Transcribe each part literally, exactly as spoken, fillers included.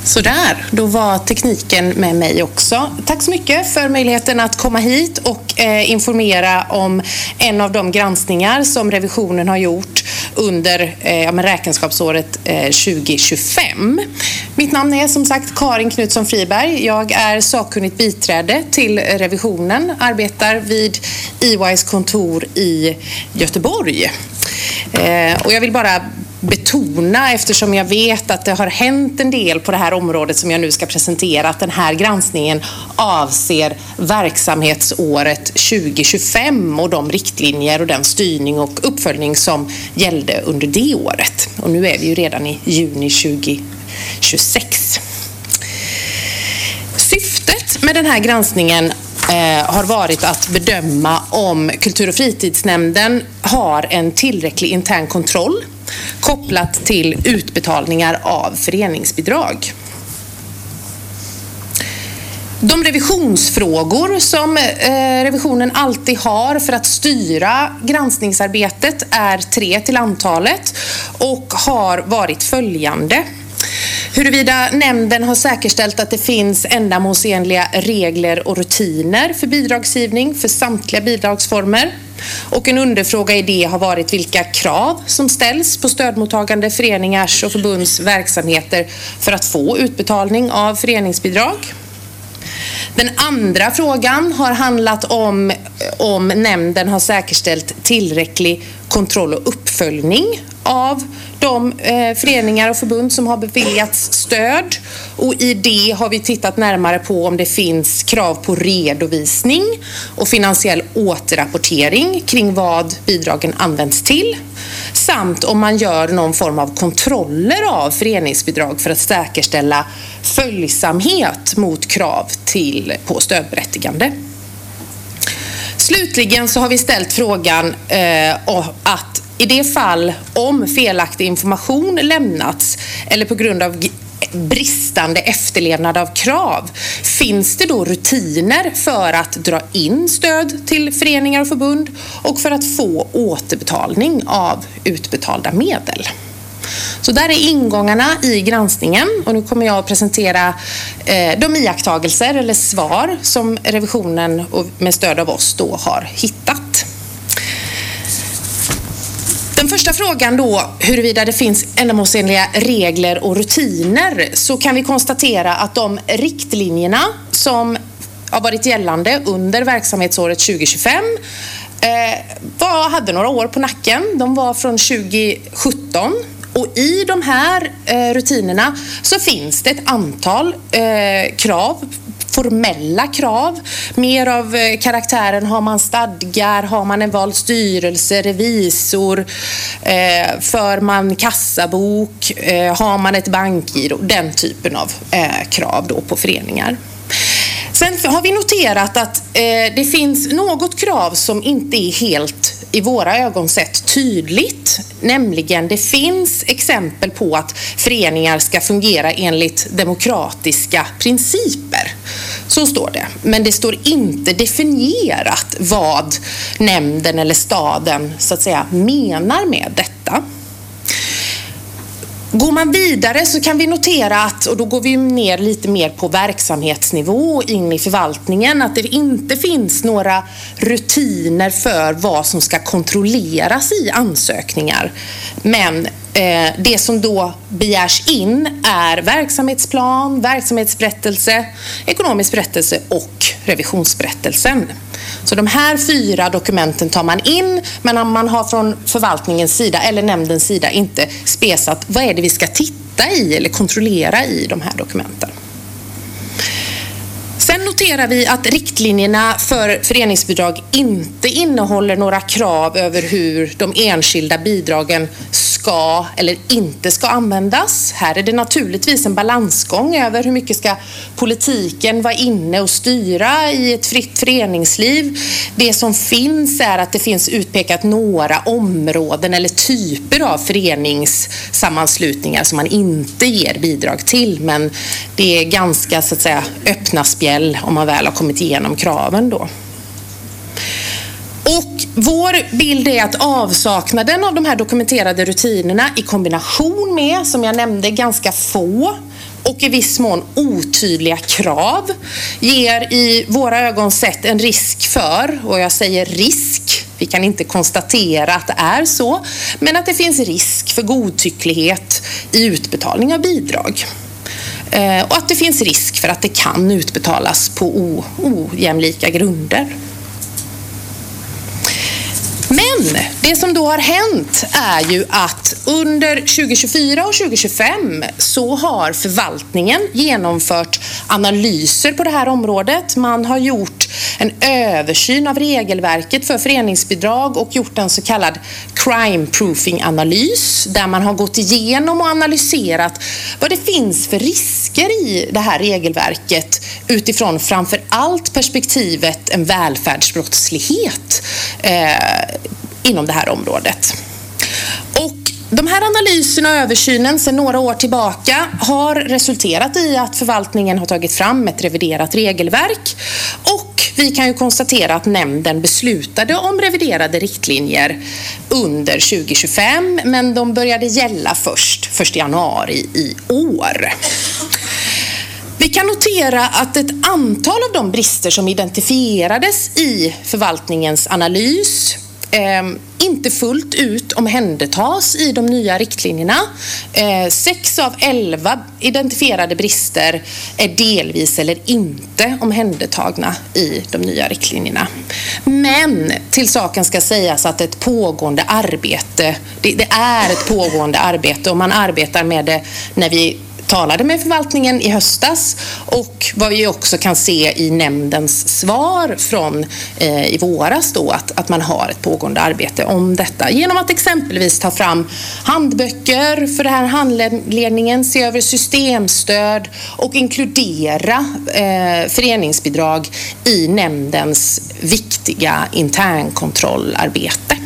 Sådär, då var tekniken med mig också. Tack så mycket för möjligheten att komma hit och eh, informera om en av de granskningar som revisionen har gjort under eh, räkenskapsåret eh, tjugo tjugofem. Mitt namn är som sagt Karin Knutsson Friberg. Jag är sakkunnigt biträde till revisionen, arbetar vid E Y:s kontor i Göteborg. Eh, och jag vill bara betona, eftersom jag vet att det har hänt en del på det här området som jag nu ska presentera, att den här granskningen avser verksamhetsåret tjugo tjugofem och de riktlinjer och den styrning och uppföljning som gällde under det året. Och nu är vi ju redan i juni tjugo tjugosex. Syftet med den här granskningen Eh, har varit att bedöma om Kultur- och fritidsnämnden har en tillräcklig intern kontroll kopplat till utbetalningar av föreningsbidrag. De revisionsfrågor som eh, revisionen alltid har för att styra granskningsarbetet är tre till antalet och har varit följande. Huruvida nämnden har säkerställt att det finns ändamålsenliga regler och rutiner för bidragsgivning för samtliga bidragsformer. Och en underfråga i det har varit vilka krav som ställs på stödmottagande föreningars och förbunds verksamheter för att få utbetalning av föreningsbidrag. Den andra frågan har handlat om om nämnden har säkerställt tillräcklig kontroll och uppföljning av de eh, föreningar och förbund som har beviljats stöd. Och i det har vi tittat närmare på om det finns krav på redovisning och finansiell återrapportering kring vad bidragen används till. Samt om man gör någon form av kontroller av föreningsbidrag för att säkerställa följsamhet mot krav till, på stödberättigande. Slutligen så har vi ställt frågan eh, att i det fall om felaktig information lämnats eller på grund av bristande efterlevnad av krav, finns det då rutiner för att dra in stöd till föreningar och förbund och för att få återbetalning av utbetalda medel? Så där är ingångarna i granskningen och nu kommer jag att presentera eh, de iakttagelser eller svar som revisionen och med stöd av oss då har hittat. Den första frågan då, huruvida det finns ändamålsenliga regler och rutiner, så kan vi konstatera att de riktlinjerna som har varit gällande under verksamhetsåret tjugo tjugofem eh, var, hade några år på nacken. De var från tjugo sjutton. Och i de här eh, rutinerna så finns det ett antal eh, krav, formella krav. Mer av eh, karaktären har man stadgar, har man en vald styrelse, revisor, eh, för man kassabok, eh, har man ett bankgiro, den typen av eh, krav då på föreningar. Sen har vi noterat att eh, det finns något krav som inte är helt i våra ögon sett tydligt, nämligen det finns exempel på att föreningar ska fungera enligt demokratiska principer. Så står det, men det står inte definierat vad nämnden eller staden så att säga menar med detta. Går man vidare så kan vi notera att, och då går vi ner lite mer på verksamhetsnivå in i förvaltningen, att det inte finns några rutiner för vad som ska kontrolleras i ansökningar. Men eh, det som då begärs in är verksamhetsplan, verksamhetsberättelse, ekonomisk berättelse och revisionsberättelsen. Så de här fyra dokumenten tar man in, men man har från förvaltningens sida eller nämndens sida inte spesat vad är det vi ska titta i eller kontrollera i de här dokumenten. Sen noterar vi att riktlinjerna för föreningsbidrag inte innehåller några krav över hur de enskilda bidragen ska eller inte ska användas. Här är det naturligtvis en balansgång över hur mycket ska politiken vara inne och styra i ett fritt föreningsliv. Det som finns är att det finns utpekat några områden eller typer av föreningssammanslutningar som man inte ger bidrag till, men det är ganska så att säga öppna spjäll om man väl har kommit igenom kraven då. Och vår bild är att avsaknaden av de här dokumenterade rutinerna i kombination med, som jag nämnde, ganska få och i viss mån otydliga krav ger i våra ögon sett en risk för, och jag säger risk, vi kan inte konstatera att det är så, men att det finns risk för godtycklighet i utbetalning av bidrag. Och att det finns risk för att det kan utbetalas på ojämlika grunder. Men det som då har hänt är ju att under tjugo tjugofyra och tjugo tjugofem så har förvaltningen genomfört analyser på det här området. Man har gjort en översyn av regelverket för föreningsbidrag och gjort en så kallad crime-proofing-analys där man har gått igenom och analyserat vad det finns för risker i det här regelverket utifrån framför allt perspektivet en välfärdsbrottslighet eh, inom det här området. Och de här analyserna och översynen sedan några år tillbaka har resulterat i att förvaltningen har tagit fram ett reviderat regelverk, och vi kan ju konstatera att nämnden beslutade om reviderade riktlinjer under tjugo tjugofem, men de började gälla först första januari i år. Vi kan notera att ett antal av de brister som identifierades i förvaltningens analys eh, inte fullt ut omhändertas i de nya riktlinjerna. Eh, sex av elva identifierade brister är delvis eller inte omhändertagna i de nya riktlinjerna. Men till saken ska sägas att ett pågående arbete, det, det är ett pågående arbete, och man arbetar med det när vi talade med förvaltningen i höstas, och vad vi också kan se i nämndens svar från eh, i våras då, att, att man har ett pågående arbete om detta genom att exempelvis ta fram handböcker för den här handledningen, se över systemstöd och inkludera eh, föreningsbidrag i nämndens viktiga internkontrollarbete.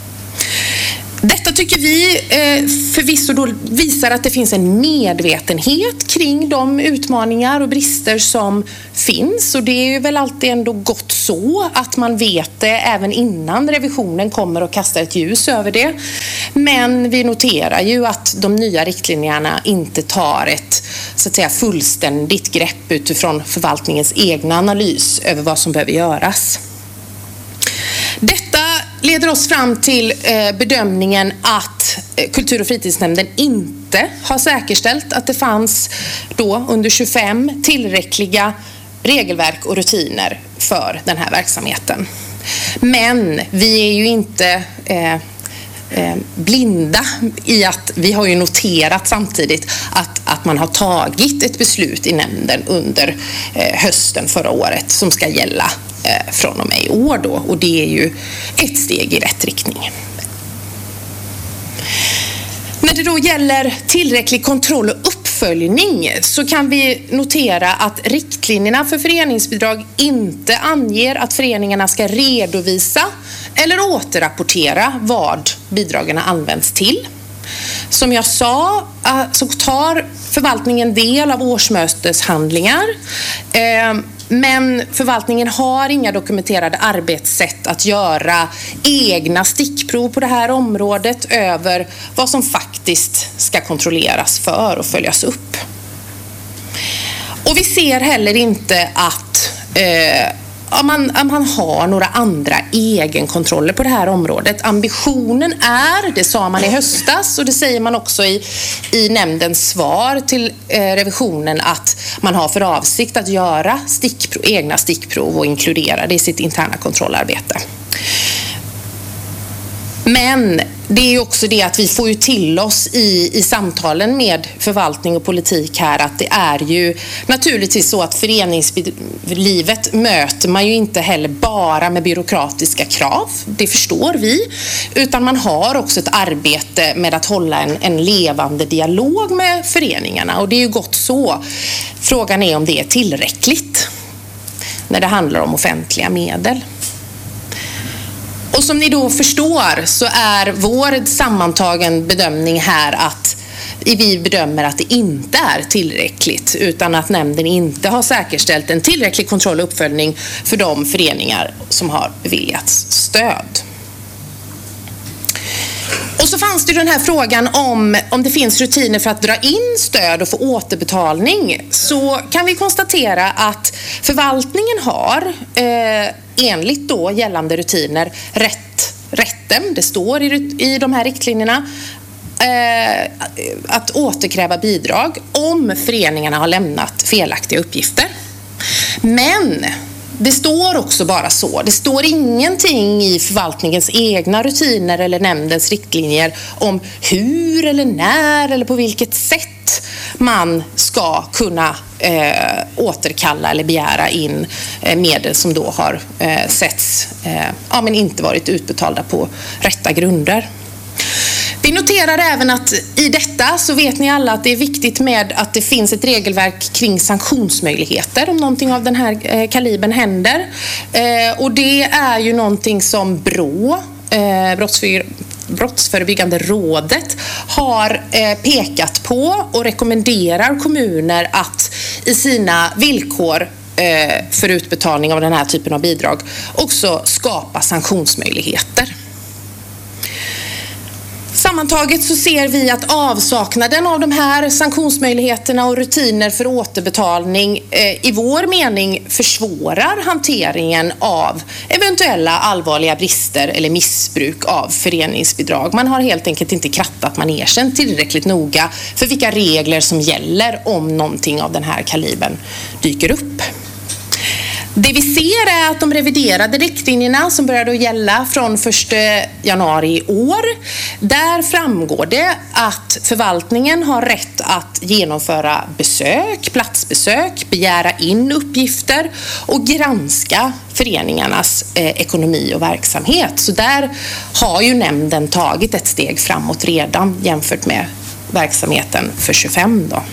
Detta tycker vi eh, förvisso då visar att det finns en medvetenhet kring de utmaningar och brister som finns, och det är ju väl alltid ändå gott så att man vet det även innan revisionen kommer och kastar ett ljus över det. Men vi noterar ju att de nya riktlinjerna inte tar ett så att säga fullständigt grepp utifrån förvaltningens egna analys över vad som behöver göras. Detta leder oss fram till bedömningen att Kultur- och fritidsnämnden inte har säkerställt att det fanns då under tjugofem tillräckliga regelverk och rutiner för den här verksamheten. Men vi är ju inte eh, blinda i att vi har ju noterat samtidigt att, att man har tagit ett beslut i nämnden under eh, hösten förra året som ska gälla eh, från och med i år då, och det är ju ett steg i rätt riktning. När det då gäller tillräcklig kontroll och uppföljning så kan vi notera att riktlinjerna för föreningsbidrag inte anger att föreningarna ska redovisa eller återrapportera vad bidragen används till. Som jag sa så tar förvaltningen del av årsmöteshandlingar, men förvaltningen har inga dokumenterade arbetssätt att göra egna stickprov på det här området över vad som faktiskt ska kontrolleras för och följas upp. Och vi ser heller inte att eh, om man, om man har några andra egenkontroller på det här området. Ambitionen är, det sa man i höstas och det säger man också i, i nämndens svar till eh, revisionen, att man har för avsikt att göra stickprov, egna stickprov och inkludera det i sitt interna kontrollarbete. Men det är ju också det att vi får ju till oss i, i samtalen med förvaltning och politik här att det är ju naturligtvis så att föreningslivet möter man ju inte heller bara med byråkratiska krav, det förstår vi, utan man har också ett arbete med att hålla en, en levande dialog med föreningarna, och det är ju gott så. Frågan är om det är tillräckligt när det handlar om offentliga medel. Och som ni då förstår så är vår sammantagen bedömning här att vi bedömer att det inte är tillräckligt, utan att nämnden inte har säkerställt en tillräcklig kontroll och uppföljning för de föreningar som har beviljats stöd. Och Och så fanns det ju den här frågan om, om det finns rutiner för att dra in stöd och få återbetalning. Så kan vi konstatera att förvaltningen har eh, enligt då gällande rutiner rätt, rätten, det står i, i de här riktlinjerna, eh, att återkräva bidrag om föreningarna har lämnat felaktiga uppgifter. Men det står också bara så. Det står ingenting i förvaltningens egna rutiner eller nämndens riktlinjer om hur eller när eller på vilket sätt man ska kunna eh, återkalla eller begära in eh, medel som då har eh, setts, eh, ja, men inte varit utbetalda på rätta grunder. Vi noterar även att i detta så vet ni alla att det är viktigt med att det finns ett regelverk kring sanktionsmöjligheter om någonting av den här eh, kalibern händer. Eh, och det är ju någonting som B R Å, eh, brottsför, Brottsförebyggande rådet, har eh, pekat på och rekommenderar kommuner att i sina villkor eh, för utbetalning av den här typen av bidrag också skapa sanktionsmöjligheter. Sammantaget så ser vi att avsaknaden av de här sanktionsmöjligheterna och rutiner för återbetalning eh, i vår mening försvårar hanteringen av eventuella allvarliga brister eller missbruk av föreningsbidrag. Man har helt enkelt inte krattat manegen tillräckligt noga för vilka regler som gäller om någonting av den här kalibern dyker upp. Det vi ser är att de reviderade riktlinjerna som började att gälla från första januari i år, där framgår det att förvaltningen har rätt att genomföra besök, platsbesök, begära in uppgifter och granska föreningarnas eh, ekonomi och verksamhet. Så där har ju nämnden tagit ett steg framåt redan jämfört med verksamheten för tjugofem då.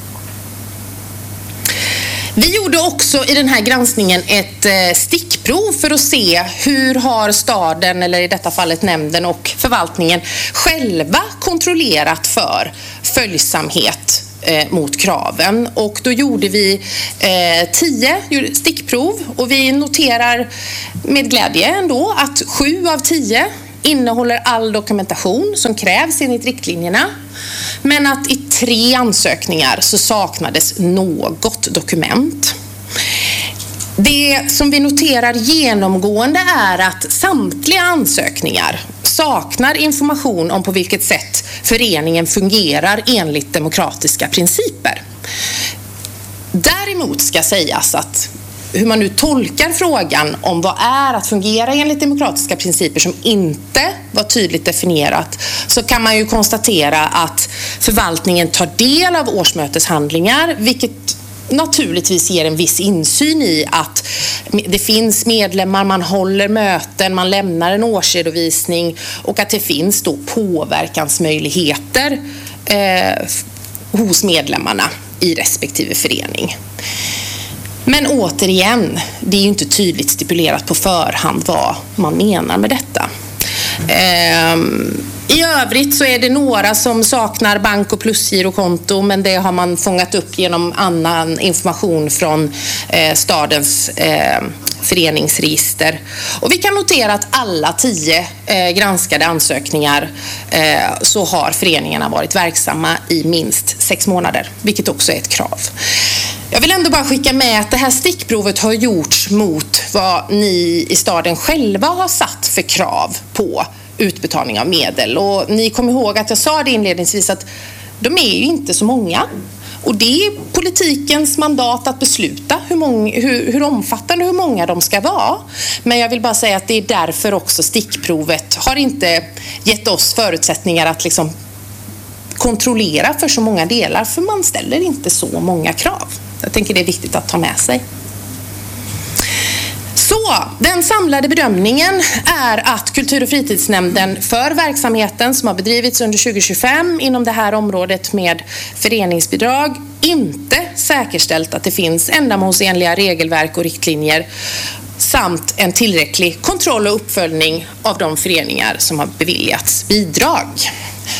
Vi gjorde också i den här granskningen ett stickprov för att se hur har staden, eller i detta fallet nämnden och förvaltningen, själva kontrollerat för följsamhet mot kraven. Och då gjorde vi eh, tio stickprov och vi noterar med glädje ändå att sju av tio innehåller all dokumentation som krävs enligt riktlinjerna. Men att i tre ansökningar så saknades något dokument. Det som vi noterar genomgående är att samtliga ansökningar saknar information om på vilket sätt föreningen fungerar enligt demokratiska principer. Däremot ska sägas att hur man nu tolkar frågan om vad är att fungera enligt demokratiska principer som inte var tydligt definierat, så kan man ju konstatera att förvaltningen tar del av årsmöteshandlingar, vilket naturligtvis ger en viss insyn i att det finns medlemmar, man håller möten, man lämnar en årsredovisning och att det finns då påverkansmöjligheter eh, hos medlemmarna i respektive förening. Men återigen, det är ju inte tydligt stipulerat på förhand vad man menar med detta. Ehm, I övrigt så är det några som saknar bank- och plusgirokonto, men det har man fångat upp genom annan information från eh, stadens eh, föreningsregister. Och vi kan notera att alla tio eh, granskade ansökningar eh, så har föreningarna varit verksamma i minst sex månader, vilket också är ett krav. Jag vill ändå bara skicka med att det här stickprovet har gjorts mot vad ni i staden själva har satt för krav på utbetalning av medel. Och ni kommer ihåg att jag sa det inledningsvis att de är ju inte så många. Och det är politikens mandat att besluta hur, många, hur, hur omfattande hur många de ska vara. Men jag vill bara säga att det är därför också stickprovet har inte gett oss förutsättningar att liksom kontrollera för så många delar, för man ställer inte så många krav. Jag tänker det är viktigt att ta med sig. Så, den samlade bedömningen är att Kultur- och fritidsnämnden för verksamheten som har bedrivits under tjugo tjugofem inom det här området med föreningsbidrag inte säkerställt att det finns ändamålsenliga regelverk och riktlinjer samt en tillräcklig kontroll och uppföljning av de föreningar som har beviljats bidrag.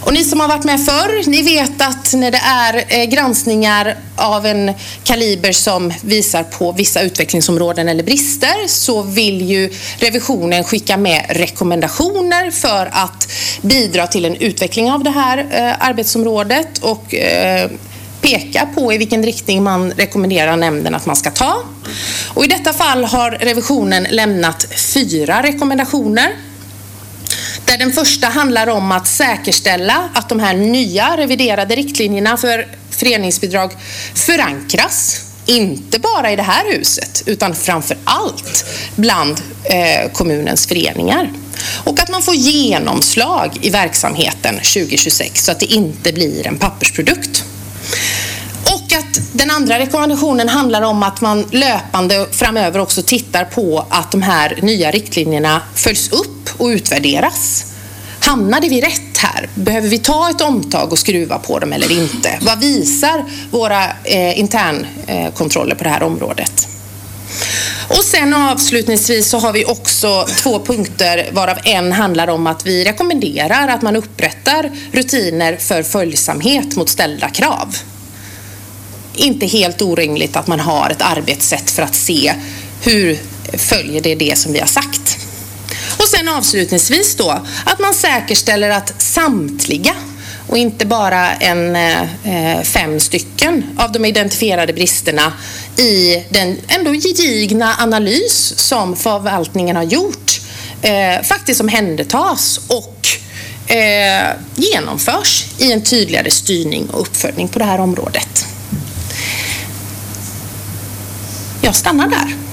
Och ni som har varit med förr, ni vet att när det är eh, granskningar av en kaliber som visar på vissa utvecklingsområden eller brister, så vill ju revisionen skicka med rekommendationer för att bidra till en utveckling av det här eh, arbetsområdet och eh, peka på i vilken riktning man rekommenderar nämnden att man ska ta. Och i detta fall har revisionen lämnat fyra rekommendationer. Där den första handlar om att säkerställa att de här nya reviderade riktlinjerna för föreningsbidrag förankras, inte bara i det här huset utan framför allt bland eh, kommunens föreningar. Och att man får genomslag i verksamheten tjugo tjugosex så att det inte blir en pappersprodukt. Och att den andra rekommendationen handlar om att man löpande framöver också tittar på att de här nya riktlinjerna följs upp och utvärderas. Hamnade vi rätt här? Behöver vi ta ett omtag och skruva på dem eller inte? Vad visar våra eh, internkontroller på det här området? Och sen avslutningsvis så har vi också två punkter varav en handlar om att vi rekommenderar att man upprättar rutiner för följsamhet mot ställda krav. Inte helt orimligt att man har ett arbetssätt för att se hur följer det det som vi har sagt. Och sen avslutningsvis då att man säkerställer att samtliga och inte bara en eh, fem stycken av de identifierade bristerna i den ändå gedigna analys som förvaltningen har gjort eh, faktiskt omhändertas och eh, genomförs i en tydligare styrning och uppföljning på det här området. Jag stannar där.